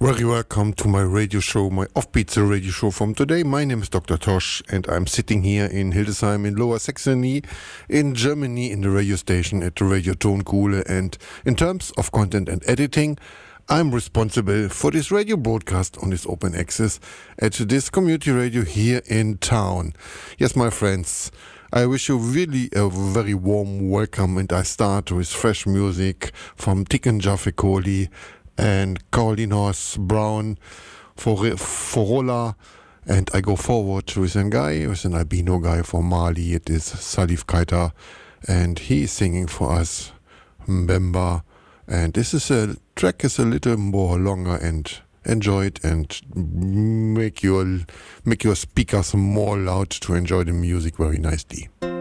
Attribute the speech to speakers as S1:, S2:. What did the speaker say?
S1: Very welcome to my radio show, my Offbeats radio show from today. My name is Dr. Tosh and I'm sitting here in Hildesheim in Lower Saxony in Germany in the radio station at the Radio Tonkuhle, and in terms of content and editing, I'm responsible for this radio broadcast on this open access at this community radio here in town. Yes, my friends, I wish you really a very warm welcome, and I start with fresh music from Tiken Jah Fakoly and Caroline Horse Brown for Rolla, and I go forward with an albino guy from Mali. It is Salif Keita, and he is singing for us Mbemba, and this is a track is a little more longer, and enjoy it and make your speakers more loud to enjoy the music very nicely.